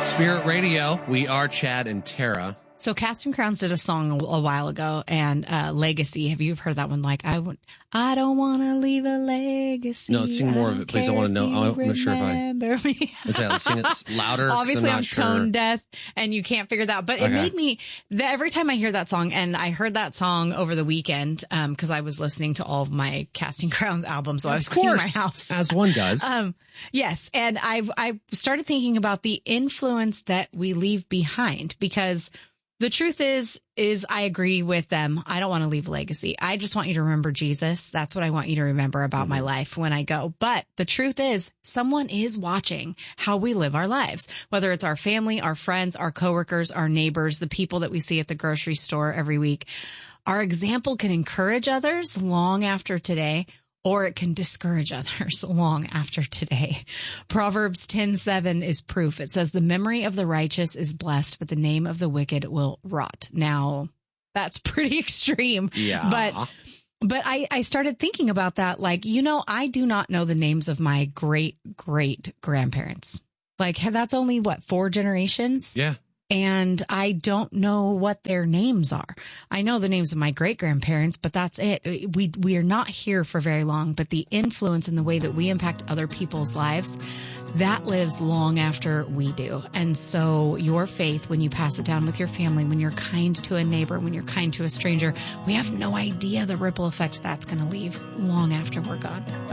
Spirit Radio. We are Chad and Tara. So Casting Crowns did a song a while ago, and Legacy. Have you heard that one? Like, I don't want to leave a legacy. No, sing more of it, please. I want to know. I'm not sure if I... me. Let's sing it louder. Obviously, I'm sure. tone deaf, and you can't figure that out. But it made me, every time I hear that song, and I heard that song over the weekend, because I was listening to all of my Casting Crowns albums while I was cleaning my house. As one does. Yes. And I started thinking about the influence that we leave behind, because the truth is I agree with them. I don't want to leave a legacy. I just want you to remember Jesus. That's what I want you to remember about my life when I go. But the truth is someone is watching how we live our lives, whether it's our family, our friends, our coworkers, our neighbors, the people that we see at the grocery store every week. Our example can encourage others long after today, or it can discourage others long after today. Proverbs 10:7 is proof. It says, the memory of the righteous is blessed, but the name of the wicked will rot. Now, that's pretty extreme. Yeah. But I started thinking about that. Like, I do not know the names of my great grandparents. Like, that's only 4 generations? Yeah. And I don't know what their names are. I know the names of my great grandparents, but that's it. We are not here for very long, but the influence and the way that we impact other people's lives, that lives long after we do. And so your faith, when you pass it down with your family, when you're kind to a neighbor, when you're kind to a stranger, we have no idea the ripple effect that's going to leave long after we're gone.